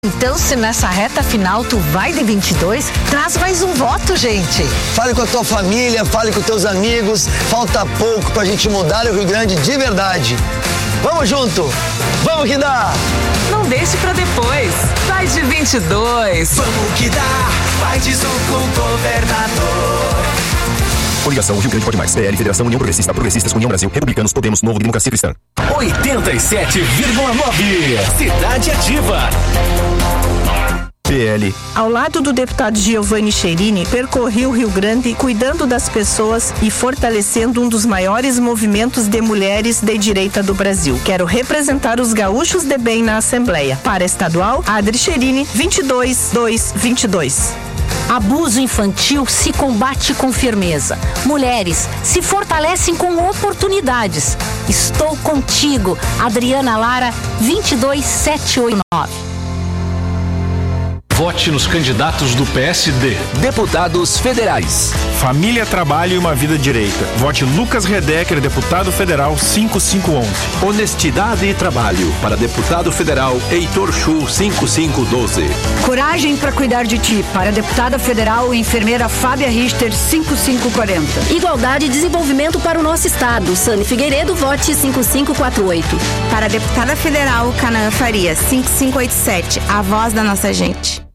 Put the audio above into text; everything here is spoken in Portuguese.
Então, se nessa reta final tu vai de 22, traz mais um voto, gente. Fale com a tua família, fale com teus amigos. Falta pouco pra gente mudar o Rio Grande de verdade. Vamos junto! Vamos que dá! Não deixe pra depois. Vai de 22. Vamos que dá! Vai de Zoom com governador. Coligação Rio Grande Pode Mais. PL, Federação União Progressista, Progressistas, União Brasil, Republicanos, Podemos, Novo, Democracia Cristã. 87,9. Cidade Ativa. PL. Ao lado do deputado Giovanni Cherini, percorri o Rio Grande cuidando das pessoas e fortalecendo um dos maiores movimentos de mulheres de direita do Brasil. Quero representar os gaúchos de bem na Assembleia. Para estadual, Adri Cherini, 22-222. Abuso infantil se combate com firmeza. Mulheres se fortalecem com oportunidades. Estou contigo, Adriana Lara, 22789. Vote nos candidatos do PSD. Deputados federais. Família, trabalho e uma vida direita. Vote Lucas Redecker, deputado federal 5511. Honestidade e trabalho. Para deputado federal Heitor Chu 5512. Coragem para cuidar de ti. Para deputada federal enfermeira Fábia Richter 5540. Igualdade e desenvolvimento para o nosso estado. Sani Figueiredo, vote 5548. Para deputada federal Canaã Faria 5587. A voz da nossa gente.